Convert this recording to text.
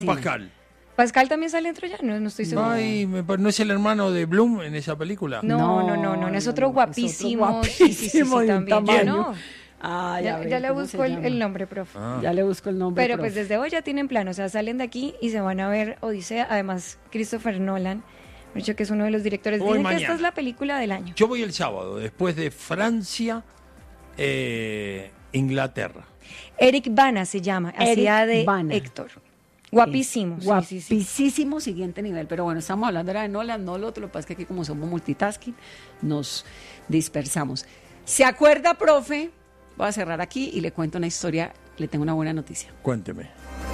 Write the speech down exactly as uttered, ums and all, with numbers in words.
Pascal. Pascal también sale en Troyano, no estoy seguro. Ay, me pa- ¿no es el hermano de Bloom en esa película? No, no, no, no, no, es otro no, guapísimo. es otro Sí, sí, sí, sí, guapísimo de un también. tamaño. No, Ah, ya, ya, ver, ya le ¿cómo busco se el, llama? el nombre, profe. Ah. Ya le busco el nombre. Pero profe. pues desde hoy ya tienen plan, o sea, salen de aquí y se van a ver Odisea. Además, Christopher Nolan, me ha dicho que es uno de los directores. Voy Dicen mañana. que esta es la película del año. Yo voy el sábado, después de Francia, eh, Inglaterra. Eric Bana se llama, Eric hacía de Bana. Héctor. Guapísimo. sí, sí, sí. Guapísimo, siguiente nivel. Pero bueno, estamos hablando ahora de Nolan, no lo otro. Lo que pasa es que aquí, como somos multitasking, nos dispersamos. ¿Se acuerda, profe? Voy a cerrar aquí y le cuento una historia. Le tengo una buena noticia. Cuénteme.